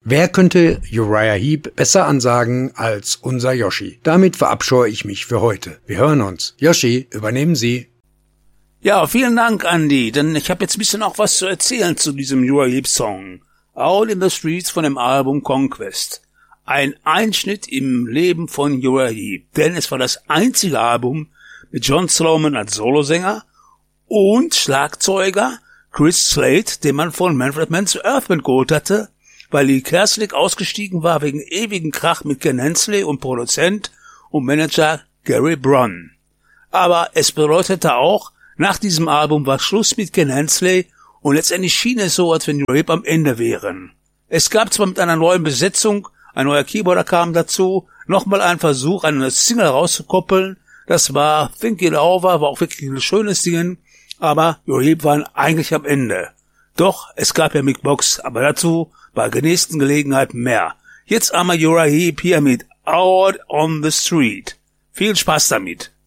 Wer könnte Uriah Heep besser ansagen als unser Yoshi? Damit verabscheue ich mich für heute. Wir hören uns. Yoshi, übernehmen Sie. Ja, vielen Dank, Andy, denn ich habe jetzt ein bisschen auch was zu erzählen zu diesem Uriah Heep Song. Out in the Streets von dem Album Conquest. Ein Einschnitt im Leben von Uriah Heep, denn es war das einzige Album mit John Solomon als Solosänger und Schlagzeuger Chris Slade, den man von Manfred Mann zu Earthband geholt hatte, weil Lee Kerslake ausgestiegen war wegen ewigen Krach mit Ken Hensley und Produzent und Manager Gary Brunn. Aber es bedeutete auch, nach diesem Album war Schluss mit Ken Hensley und letztendlich schien es so, als wenn Uriah Heep am Ende wären. Es gab zwar mit einer neuen Besetzung, ein neuer Keyboarder kam dazu, nochmal ein Versuch, eine Single rauszukoppeln. Das war Think It Over, war auch wirklich ein schönes Ding, aber Uriah Heep waren eigentlich am Ende. Doch, es gab ja Mick Box, aber dazu bei der nächsten Gelegenheit mehr. Jetzt einmal Uriah Heep hier mit Out on the Street. Viel Spaß damit.